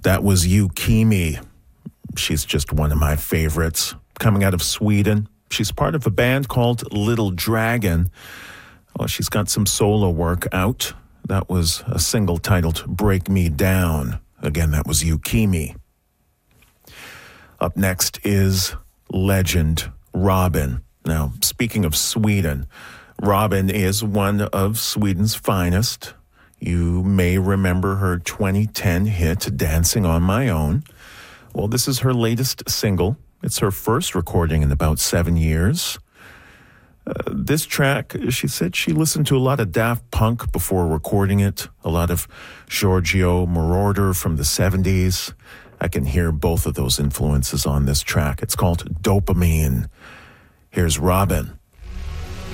That was Yukimi. She's just one of my favorites. Coming out of Sweden, she's part of a band called Little Dragon. Well, she's got some solo work out. That was a single titled Break Me Down. Again, that was Yukimi. Up next is legend Robyn. Now, speaking of Sweden, Robyn is one of Sweden's finest. You may remember her 2010 hit, Dancing on My Own. Well, this is her latest single. It's her first recording in about 7 years. This track, she said she listened to a lot of Daft Punk before recording it, a lot of Giorgio Moroder from the 70s. I can hear both of those influences on this track. It's called Dopamine. Here's Robyn.